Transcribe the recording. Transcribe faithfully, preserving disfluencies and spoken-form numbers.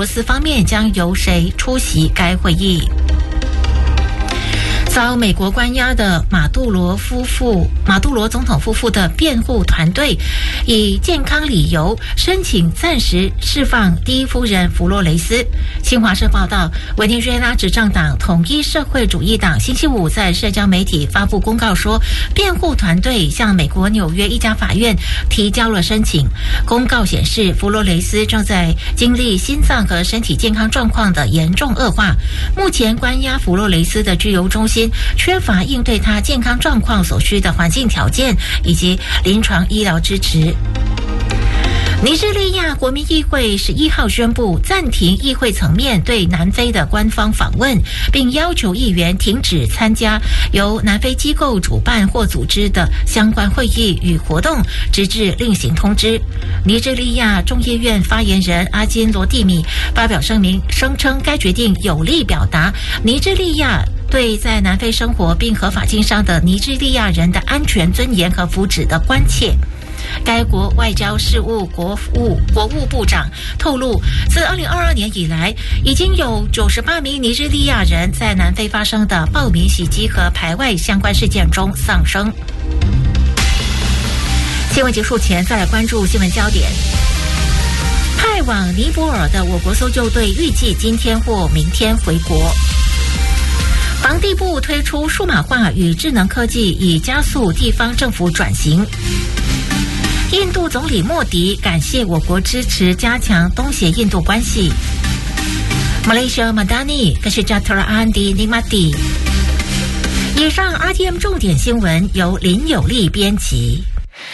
罗斯方面将由谁出席该会议。遭美国关押的马杜罗夫妇、马杜罗总统夫妇的辩护团队以健康理由申请暂时释放第一夫人弗洛雷斯。新华社报道，委内瑞拉执政党统一社会主义党星期五在社交媒体发布公告说，辩护团队向美国纽约一家法院提交了申请。公告显示，弗洛雷斯正在经历心脏和身体健康状况的严重恶化，目前关押弗洛雷斯的拘留中心缺乏应对他健康状况所需的环境条件以及临床医疗支持。尼日利亚国民议会十一号宣布暂停议会层面对南非的官方访问，并要求议员停止参加由南非机构主办或组织的相关会议与活动，直至另行通知。尼日利亚众议院发言人阿金罗蒂米发表声明，声称该决定有力表达尼日利亚对在南非生活并合法经商的尼日利亚人的安全、尊严和福祉的关切。该国外交事务国务国务部长透露，自二零二二年以来，已经有九十八名尼日利亚人在南非发生的暴民袭击和排外相关事件中丧生。新闻结束前，再来关注新闻焦点。派往尼泊尔的我国搜救队预计今天或明天回国。房地部推出数码化与智能科技，以加速地方政府转型。印度总理莫迪感谢我国支持加强东协印度关系。Malaysia Madani Kesejahteraan Nikmati。以上 R T M 重点新闻由林有利编辑。